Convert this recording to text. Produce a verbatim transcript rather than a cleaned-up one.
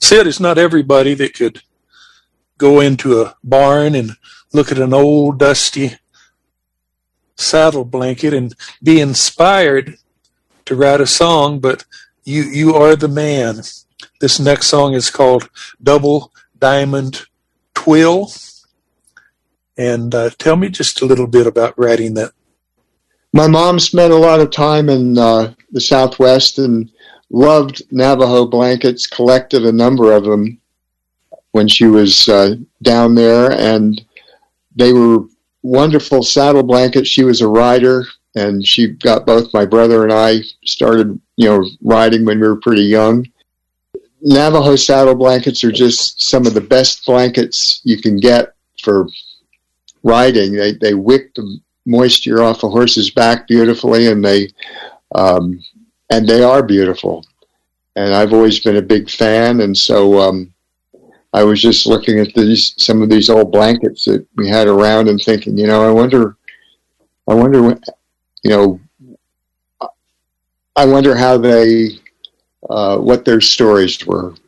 said, it's not everybody that could go into a barn and look at an old dusty saddle blanket and be inspired to write a song, but you you are the man. This next song is called Double Diamond Twill. And uh, tell me just a little bit about writing that. My mom spent a lot of time in uh, the Southwest and loved Navajo blankets, collected a number of them when she was uh, down there, and they were wonderful saddle blankets. She was a rider, and she got both my brother and I started, you know, riding when we were pretty young. Navajo saddle blankets are just some of the best blankets you can get for riding. They they wick the moisture off a horse's back beautifully, and they um, and they are beautiful. And I've always been a big fan, and so um, I was just looking at these some of these old blankets that we had around and thinking, you know, I wonder, I wonder, you know, I wonder how they, uh, what their stories were.